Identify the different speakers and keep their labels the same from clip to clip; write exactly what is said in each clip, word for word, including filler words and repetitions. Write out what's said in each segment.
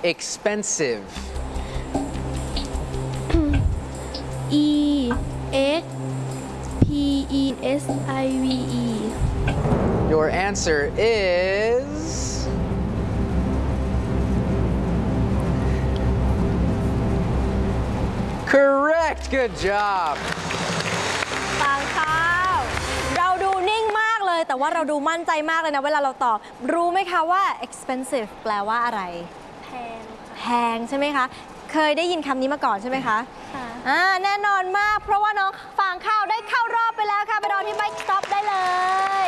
Speaker 1: expensive?
Speaker 2: E X P E S I V E.
Speaker 1: Your answer is correct. Good job.
Speaker 3: ฟางข้าวเราดูนิ่งมากเลยแต่ว่าเราดูมั่นใจมากเลยนะเวลาเราตอบรู้ไหมคะว่า expensive แปลว่าอะไร
Speaker 2: แพง
Speaker 3: แพงใช่ไหมคะเคยได้ยินคำนี้มาก่อนใช่ไหมคะ
Speaker 2: ค่ะ
Speaker 3: อ่าแน่นอนมากเพราะว่าน้องฟางข้าวได้เข้ารอบไปแล้วค่ะไปรอที่ Bike Stop ได้เลย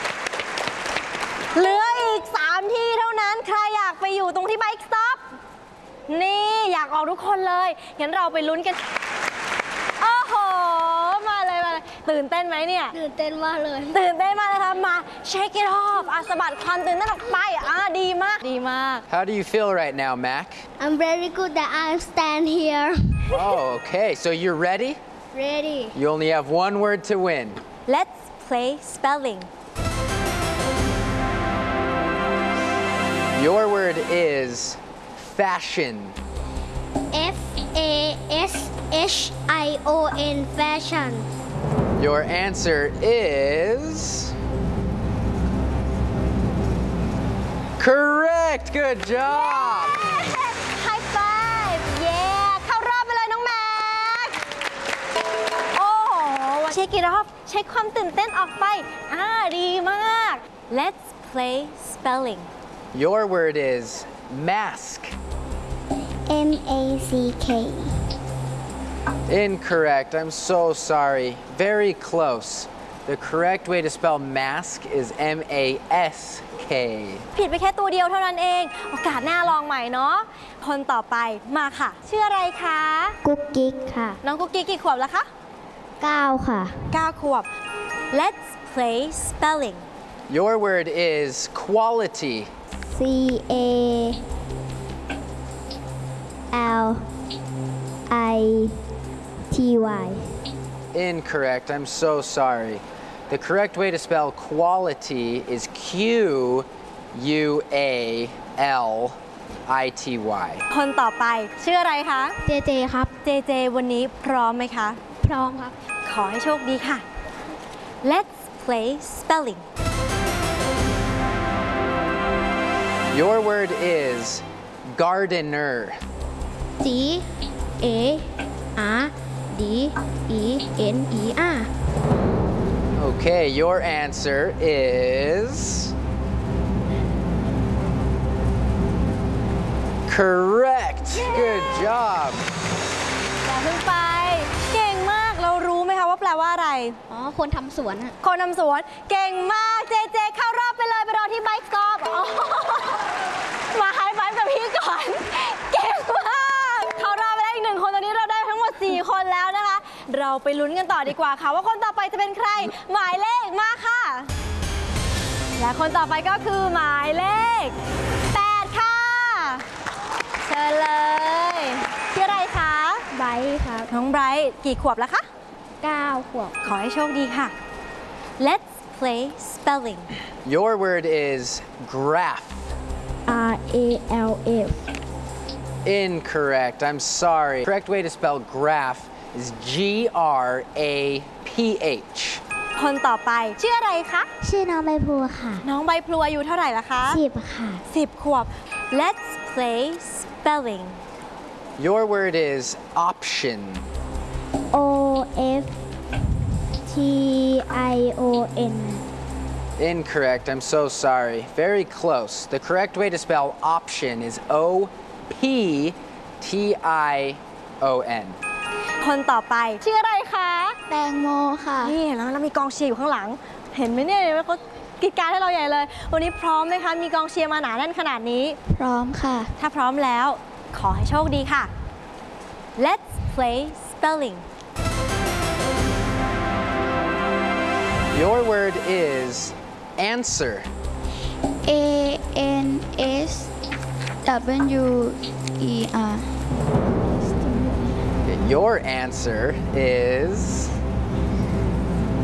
Speaker 3: เหลืออีกสามที่เท่านั้นใครอยากไปอยู่ตรงที่ Bike Stop นี่อยากออกทุกคนเลยงั้นเราไปลุ้นกันโอ้โหมาเลยมาเลยตื่นเต้นไหมเนี่ย
Speaker 2: ตื่นเต้นมากเลย
Speaker 3: ตื่นเต้นมากเลยค่ะมา shake it off อ่ะสะบัดความตื่นเต้นออกไปอ่ะดีมากดีมาก
Speaker 1: How do you feel right now, Mac?
Speaker 2: I'm very good that I stand here
Speaker 1: Oh, okay. So you're ready?
Speaker 2: ready
Speaker 1: You only have one word to win.
Speaker 3: Let's play spelling
Speaker 1: Your word is fashion.
Speaker 2: F A S H I O N fashion
Speaker 1: Your answer is correct. Good job.
Speaker 3: High five เย้เข้ารอบไปเลยน้องแม็กโอ้โหเช็คอีกรอบเช็คความตื่นเต้นออกไปอ่าดีมาก Let's play spelling
Speaker 1: Your word is mask.
Speaker 2: M A C K
Speaker 1: Incorrect. I'm so sorry. Very close. The correct way to spell mask is M A S K.
Speaker 3: ผิดไปแค่ตัวเดียวเท่านั้นเองโอกาสหน้าลองใหม่เนาะคนต่อไปมาค่ะชื่ออะไรคะ
Speaker 2: กุ๊กกิ๊กค่ะ
Speaker 3: น้องกุ๊กกิ๊กกี่ขวบแล้วคะ
Speaker 2: เก้าค่ะ
Speaker 3: เก้าขวบ Let's play spelling
Speaker 1: Your word is quality.
Speaker 2: C A L I T Y
Speaker 1: Incorrect. I'm so sorry. The correct way to spell quality is Q U A L I T Y.
Speaker 3: คนต่อไปชื่ออะไรคะ
Speaker 2: เจเจครับ
Speaker 3: เจเจวันนี้พร้อมไหมคะ
Speaker 2: พร้อมครับ
Speaker 3: ขอให้โชคดีค่ะ Let's play spelling
Speaker 1: Your word is gardener.
Speaker 2: G A R D E N E R
Speaker 1: Okay, your answer is correct. Good job.
Speaker 3: อย่าเพิ่งไป เก่งมาก เรารู้ไหมคะว่าแปลว่าอะไร
Speaker 2: อ๋อ คนทำสวนอะ
Speaker 3: คนนำสวน เก่งมาก เจเจเข้ารอบไปเลยไปรอที่ Bike Stop อ๋อมาไฮไฟว์กับพี่ก่อน เก่งมากเข้ารอบไปได้อีกหนึ่งคนตอนนี้เราได้ทั้งหมดสี่คนแล้วนะคะ เราไปลุ้นกันต่อดีกว่าค่ะว่าคนต่อไปจะเป็นใคร หมายเลขมาค่ะ และคนต่อไปก็คือหมายเลขแปดค่ะ เชิญเลยชื่ออะไรคะ
Speaker 2: ไบร์ทครับ
Speaker 3: น้องไบรท์กี่ขวบแล้วคะ
Speaker 2: เก้าขวบ
Speaker 3: ขอให้โชคดีค่ะ Let's play spelling
Speaker 1: Your word is graph.
Speaker 2: R A L F
Speaker 1: Incorrect. I'm sorry. Correct way to spell graph is G R A P H.
Speaker 3: คนต่อไปชื่ออะไรคะ
Speaker 2: ชื่อน้องใบพลูค่ะ
Speaker 3: น้องใบพลูอายุเท่าไหร่ละคะ
Speaker 2: สิบค่ะ
Speaker 3: สิบขวบ Let's play spelling
Speaker 1: Your word is option.
Speaker 2: O F T I O N
Speaker 1: Incorrect. I'm so sorry. Very close. The correct way to spell option is O P T I O N.
Speaker 3: คนต่อไปชื่ออะไรคะ
Speaker 2: แตงโมค่ะ
Speaker 3: นี่เห็นแล้วเรามีกองเชียร์อยู่ข้างหลัง เห็นไหมเนี่ยเขากรีดกรารให้เราใหญ่เลย วันนี้พร้อมไหมคะ มีกองเชียร์มาหนาแน่นขนาดนี้
Speaker 2: พร้อมค่ะ
Speaker 3: ถ้าพร้อมแล้วขอให้โชคดีค่ะ Let's play spelling
Speaker 1: Your word is answer.
Speaker 2: A N S W E R
Speaker 1: Your answer is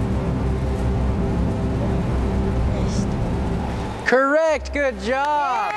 Speaker 1: correct. Good job.